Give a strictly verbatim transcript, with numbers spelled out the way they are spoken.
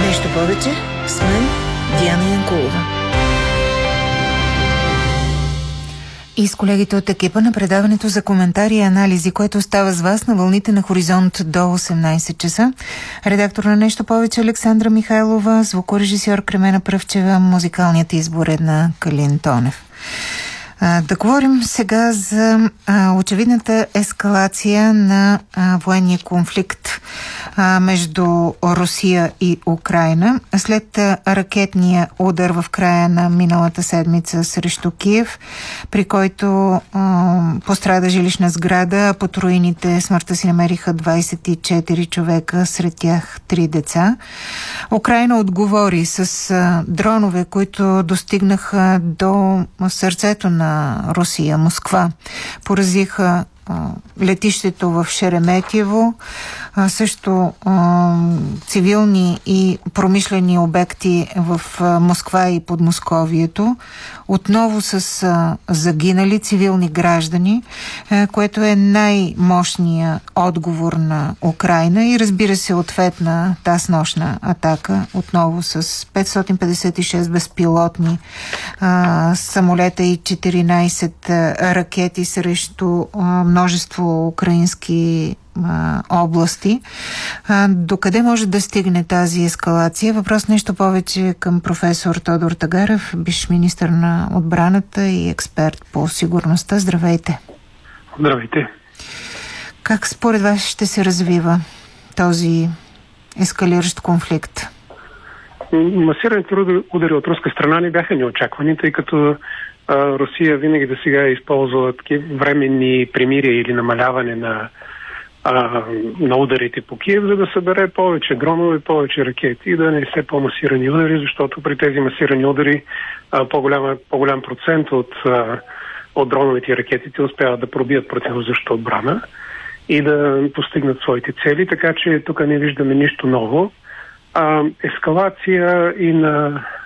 Нещо повече с мен Диана Янкулова. И с колегите от екипа на предаването за коментари и анализи, което става с вас на вълните на Хоризонт до осемнайсет часа. Редактор на Нещо повече Александра Михайлова, звукорежисьор Кремена Пръвчева, музикалният избор е на Калин Тонев. А, да говорим сега за а, очевидната ескалация на а, военния конфликт а, между Русия и Украйна след а, ракетния удар в края на миналата седмица срещу Киев, при който а, пострада жилищна сграда, а под руините смъртта си намериха двайсет и четири човека, сред тях три деца. Украйна отговори с а, дронове, които достигнаха до сърцето на Русия, Москва. Поразиха а, летището в Шереметьево, а, също а, цивилни и промишлени обекти в а, Москва и Подмосковието. Отново с а, загинали цивилни граждани, а, което е най-мощният отговор на Украйна и разбира се ответна тази нощна атака, отново с петстотин петдесет и шест безпилотни а, самолета и четиринайсет а, ракети срещу а, множество украински а, области. А, докъде може да стигне тази ескалация? Въпрос нещо повече към професор Тодор Тагарев, бивш министър на отбраната и експерт по сигурността. Здравейте! Здравейте! Как според вас ще се развива този ескалиращ конфликт? Масираните удари от руска страна не бяха неочаквани, тъй като а, Русия винаги до сега е използвала такива временни примирия или намаляване на, а, на ударите по Киев, за да събере повече дронове, повече ракети и да не се по-масирани удари, защото при тези масирани удари а, по-голям, по-голям процент от, а, от дроновете и ракетите успяват да пробият противозащитна отбрана и да постигнат своите цели, така че тук не виждаме нищо ново. А, ескалация и на